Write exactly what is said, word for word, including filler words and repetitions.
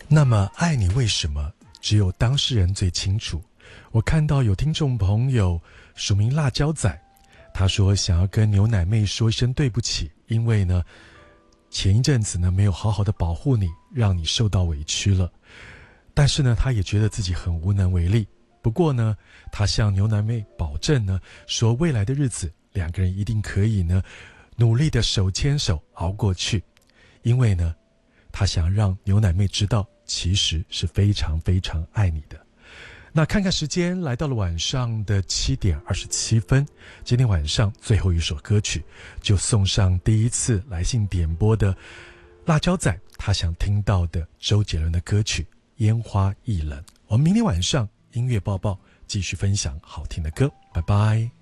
那么爱你为什么只有当事人最清楚？我看到有听众朋友署名辣椒仔，他说想要跟牛奶妹说一声对不起，因为呢前一阵子呢没有好好的保护你，让你受到委屈了。但是呢他也觉得自己很无能为力。不过呢他向牛奶妹保证呢，说未来的日子两个人一定可以呢努力的手牵手熬过去。因为呢他想让牛奶妹知道其实是非常非常爱你的。那看看时间，来到了晚上的七点二十七分，今天晚上最后一首歌曲就送上第一次来信点播的辣椒仔他想听到的周杰伦的歌曲《烟花易冷》。我们明天晚上音乐报报继续分享好听的歌，拜拜。